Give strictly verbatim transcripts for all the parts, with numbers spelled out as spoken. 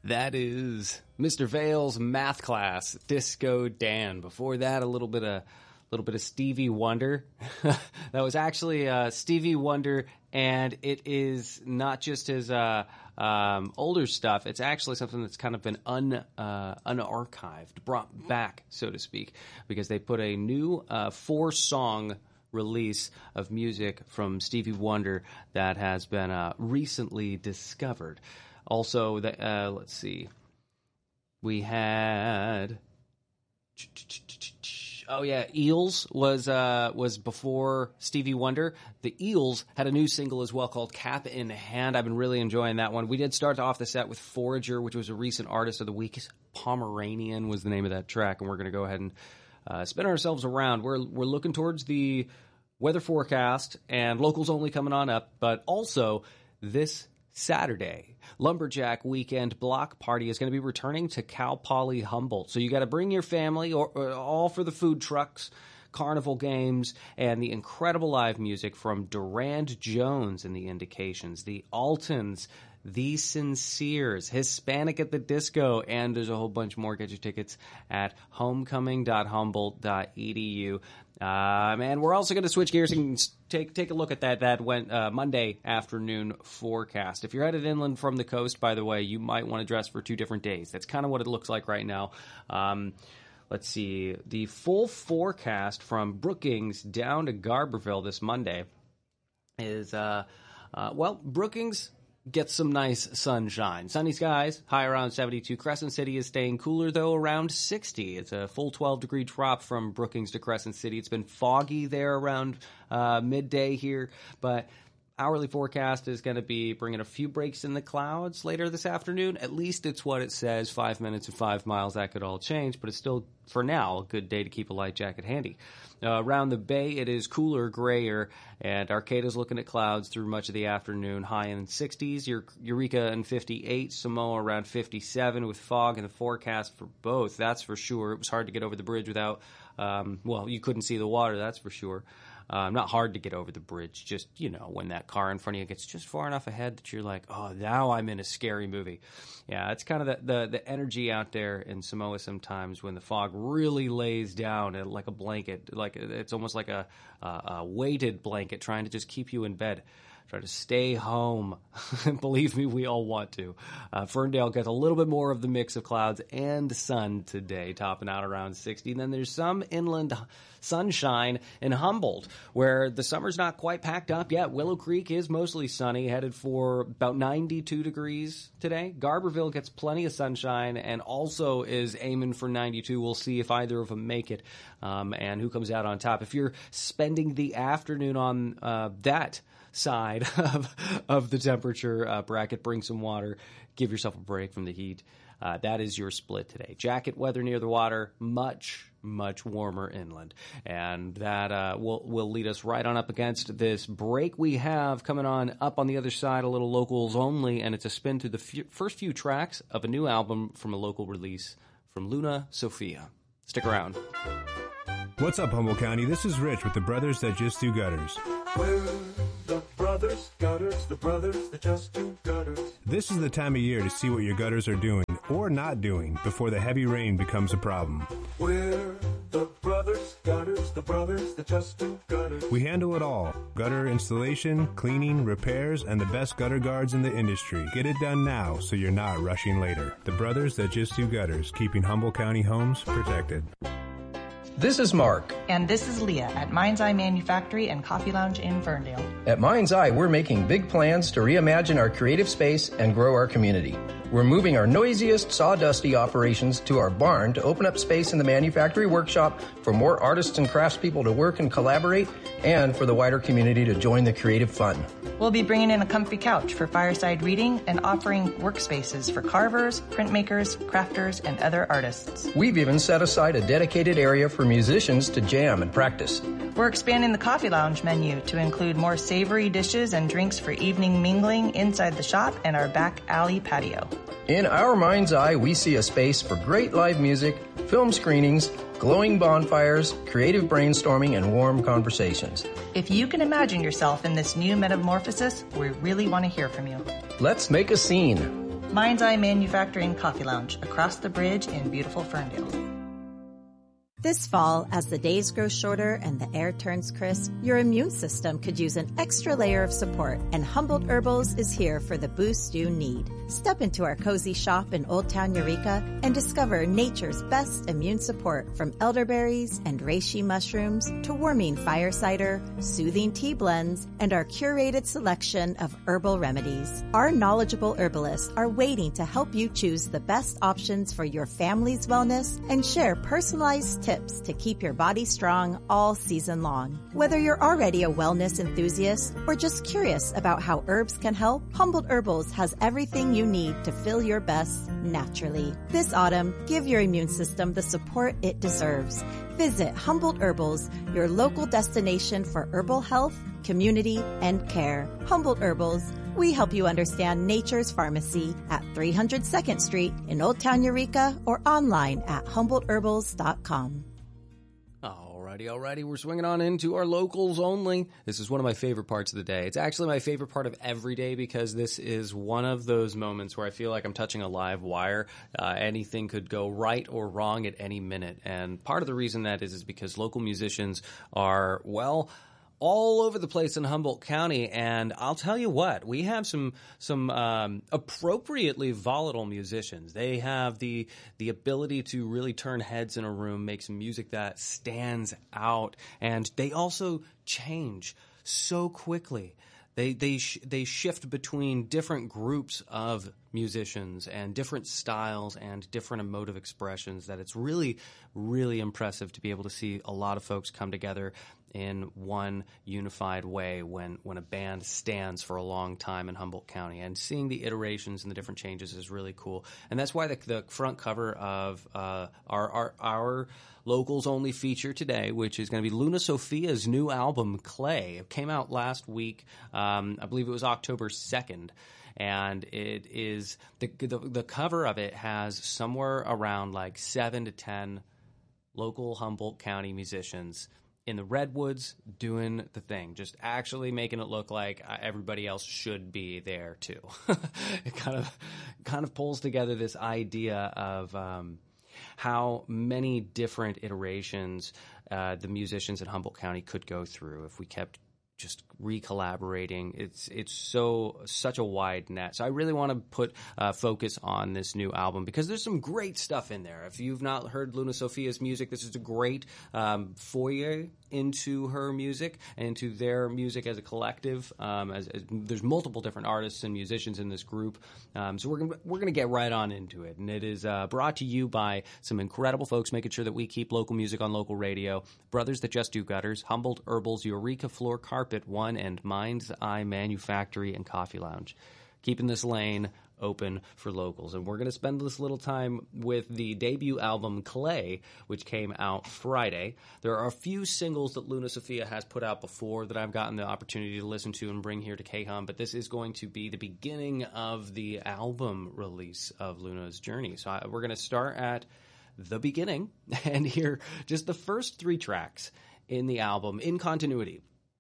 That is Mister Vale's Math Class, Disco Dan. Before that, a little bit of little bit of Stevie Wonder. That was actually uh, Stevie Wonder, and it is not just his uh, um, older stuff. It's actually something that's kind of been un uh, unarchived, brought back, so to speak, because they put a new uh, four-song release of music from Stevie Wonder that has been uh, recently discovered. Also, the, uh, let's see, we had, oh yeah, Eels was uh, was before Stevie Wonder. The Eels had a new single as well called Cap in Hand. I've been really enjoying that one. We did start off the set with Forager, which was a recent artist of the week. Pomeranian was the name of that track, and we're going to go ahead and uh, spin ourselves around. We're we're looking towards the weather forecast and locals only coming on up, but also this Saturday, Lumberjack Weekend Block Party is going to be returning to Cal Poly Humboldt. So you got to bring your family, or, or all for the food trucks, carnival games, and the incredible live music from Durand Jones and the Indications, the Altons, the Sinceres, Hispanic at the Disco, and there's a whole bunch more. Get your tickets at homecoming dot humboldt dot e d u. Um, and we're also going to switch gears and take take a look at that that went uh, Monday afternoon forecast. If you're headed inland from the coast, by the way, you might want to dress for two different days. That's kind of what it looks like right now. Um, let's see. The full forecast from Brookings down to Garberville this Monday is, uh, uh, well, Brookings gets some nice sunshine. Sunny skies, high around seventy-two. Crescent City is staying cooler, though, around sixty. It's a full twelve-degree drop from Brookings to Crescent City. It's been foggy there around uh, midday here, but hourly forecast is going to be bringing a few breaks in the clouds later this afternoon. At least it's what it says, five minutes and five miles. That could all change, but it's still, for now, a good day to keep a light jacket handy. Uh, around the bay, it is cooler, grayer, and Arcata's looking at clouds through much of the afternoon, high in sixties. Eureka in fifty-eight, Samoa around fifty-seven, with fog in the forecast for both, that's for sure. It was hard to get over the bridge without, um, well, you couldn't see the water, that's for sure. Uh, not hard to get over the bridge, just, you know, when that car in front of you gets just far enough ahead that you're like, oh, now I'm in a scary movie. Yeah, it's kind of the, the, the energy out there in Samoa sometimes when the fog really lays down like a blanket, like it's almost like a, a, a weighted blanket trying to just keep you in bed. Try to stay home. Believe me, we all want to. Uh, Ferndale gets a little bit more of the mix of clouds and sun today, topping out around sixty. And then there's some inland sunshine in Humboldt, where the summer's not quite packed up yet. Willow Creek is mostly sunny, headed for about ninety-two degrees today. Garberville gets plenty of sunshine and also is aiming for ninety-two. We'll see if either of them make it um, and who comes out on top. If you're spending the afternoon on uh, that side of of the temperature uh, bracket, bring some water, give yourself a break from the heat. Uh, that is your split today. Jacket weather near the water, much, much warmer inland. And that uh, will, will lead us right on up against this break we have coming on up on the other side, a little locals only, and it's a spin through the f- first few tracks of a new album from a local release from Luna Sophia. Stick around. What's up, Humboldt County? This is Rich with the Brothers That Just Do Gutters. We're the Brothers Gutters, the Brothers That Just Do Gutters. This is the time of year to see what your gutters are doing or not doing before the heavy rain becomes a problem. We're the Brothers Gutters, the Brothers That Just Do Gutters. We handle it all. Gutter installation, cleaning, repairs, and the best gutter guards in the industry. Get it done now so you're not rushing later. The Brothers That Just Do Gutters, keeping Humboldt County homes protected. This is Mark. And this is Leah at Mind's Eye Manufactory and Coffee Lounge in Ferndale. At Mind's Eye, we're making big plans to reimagine our creative space and grow our community. We're moving our noisiest, sawdusty operations to our barn to open up space in the manufactory workshop for more artists and craftspeople to work and collaborate, and for the wider community to join the creative fun. We'll be bringing in a comfy couch for fireside reading and offering workspaces for carvers, printmakers, crafters, and other artists. We've even set aside a dedicated area for musicians to jam and practice. We're expanding the Coffee Lounge menu to include more savory dishes and drinks for evening mingling inside the shop and our back alley patio. In our Mind's Eye, we see a space for great live music, film screenings, glowing bonfires, creative brainstorming, and warm conversations. If you can imagine yourself in this new metamorphosis, we really want to hear from you. Let's make a scene. Mind's Eye Manufacturing Coffee Lounge, across the bridge in beautiful Ferndale. This fall, as the days grow shorter and the air turns crisp, your immune system could use an extra layer of support, and Humboldt Herbals is here for the boost you need. Step into our cozy shop in Old Town Eureka and discover nature's best immune support, from elderberries and reishi mushrooms to warming fire cider, soothing tea blends, and our curated selection of herbal remedies. Our knowledgeable herbalists are waiting to help you choose the best options for your family's wellness and share personalized tips to keep your body strong all season long. Whether you're already a wellness enthusiast or just curious about how herbs can help, Humboldt Herbals has everything you need to feel your best naturally. This autumn, give your immune system the support it deserves. Visit Humboldt Herbals, your local destination for herbal health, community, and care. Humboldt Herbals. We help you understand nature's pharmacy at three hundred second Street in Old Town Eureka or online at humboldt herbals dot com. Alrighty, alrighty, we're swinging on into our locals only. This is one of my favorite parts of the day. It's actually my favorite part of every day because this is one of those moments where I feel like I'm touching a live wire. Uh, anything could go right or wrong at any minute. And part of the reason that is is because local musicians are, well, all over the place in Humboldt County, and I'll tell you what, we have some some um, appropriately volatile musicians. They have the the ability to really turn heads in a room, make some music that stands out, and they also change so quickly. They they sh- they shift between different groups of musicians and different styles and different emotive expressions that it's really, really impressive to be able to see a lot of folks come together in one unified way when, when a band stands for a long time in Humboldt County. And seeing the iterations and the different changes is really cool. And that's why the, the front cover of uh, our, our our locals only feature today, which is going to be Luna Sophia's new album, Clay. It came out last week. Um, I believe it was October second. And it is the, the the cover of it has somewhere around like seven to ten local Humboldt County musicians in the Redwoods doing the thing, just actually making it look like everybody else should be there too. It kind of kind of pulls together this idea of um, how many different iterations uh, the musicians in Humboldt County could go through if we kept just re-collaborating. It's it's so such a wide net. So I really want to put uh, focus on this new album because there's some great stuff in there. If you've not heard Luna Sophia's music, this is a great um, foyer into her music and into their music as a collective. Um, as, as there's multiple different artists and musicians in this group, um, so we're gonna we're gonna get right on into it. And it is uh, brought to you by some incredible folks making sure that we keep local music on local radio. Brothers That Just Do Gutters, Humboldt Herbals, Eureka Floor Carpet One, and Mind's Eye Manufactory and Coffee Lounge, keeping this lane open for locals. And we're going to spend this little time with the debut album Clay, which came out Friday. There are a few singles that Luna Sophia has put out before that I've gotten the opportunity to listen to and bring here to K-Hum, but this is going to be the beginning of the album release of Luna's journey. So I, we're going to start at the beginning and hear just the first three tracks in the album in continuity.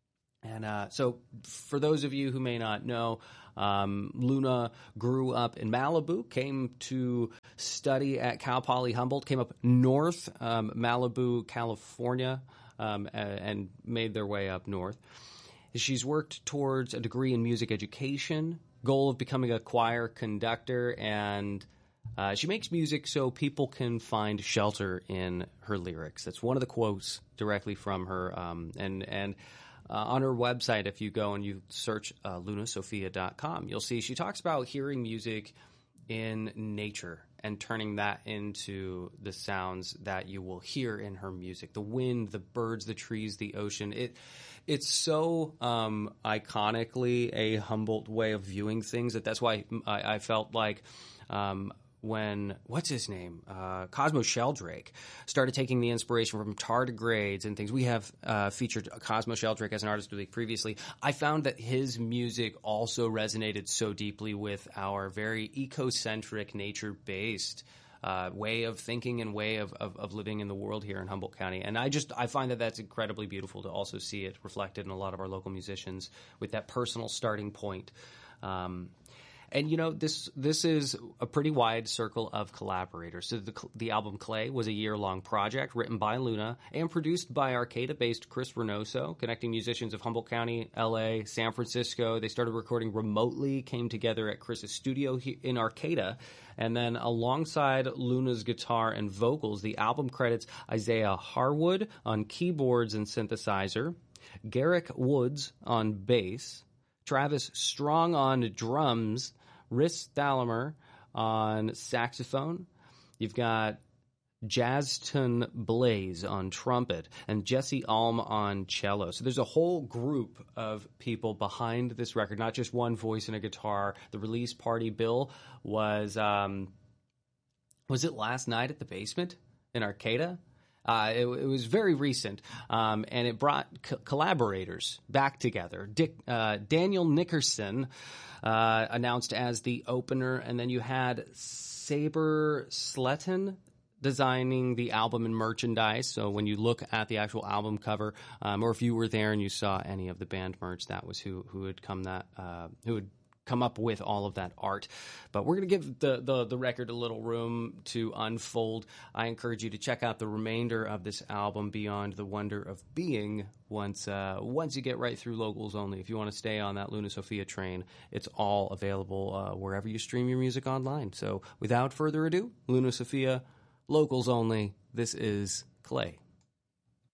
And uh, so for those of you who may not know, um, Luna grew up in Malibu, came to study at Cal Poly Humboldt, came up north, um, Malibu, California, um, and made their way up north. She's worked towards a degree in music education, goal of becoming a choir conductor, and uh, she makes music so people can find shelter in her lyrics. That's one of the quotes directly from her, um, and and. Uh, on her website, if you go and you search uh, luna sophia dot com, you'll see she talks about hearing music in nature and turning that into the sounds that you will hear in her music. The wind, the birds, the trees, the ocean. It It's so um, iconically a Humboldt way of viewing things that that's why I, I felt like um, when, what's his name, uh, Cosmo Sheldrake started taking the inspiration from tardigrades and things. We have uh, featured Cosmo Sheldrake as an artist of the week previously. I found that his music also resonated so deeply with our very ecocentric, nature-based uh, way of thinking and way of, of, of living in the world here in Humboldt County. And I just, I find that that's incredibly beautiful to also see it reflected in a lot of our local musicians with that personal starting point. Um, And, you know, this this is a pretty wide circle of collaborators. So the, the album Clay was a year-long project written by Luna and produced by Arcata-based Chris Reynoso, connecting musicians of Humboldt County, L A, San Francisco. They started recording remotely, came together at Chris's studio in Arcata, and then alongside Luna's guitar and vocals, the album credits Isaiah Harwood on keyboards and synthesizer, Garrick Woods on bass, Travis Strong on drums, Rhys Thallimer on saxophone. You've got Jaston Blaze on trumpet and Jesse Alm on cello. So there's a whole group of people behind this record, not just one voice and a guitar. The release party, Bill, was, um, was it last night at the Basement in Arcata? Uh, it, it was very recent, um, and it brought co- collaborators back together. Dick, uh, Daniel Nickerson uh, announced as the opener, and then you had Saber Sletton designing the album and merchandise. So when you look at the actual album cover, um, or if you were there and you saw any of the band merch, that was who who had come that uh, who had come up with all of that art. But we're going to give the, the the record a little room to unfold. I encourage you to check out the remainder of this album, Beyond the Wonder of Being, once uh, once you get right through Locals Only. If you want to stay on that Luna Sophia train, it's all available uh, wherever you stream your music online. So without further ado, Luna Sophia, Locals Only. This is Clay.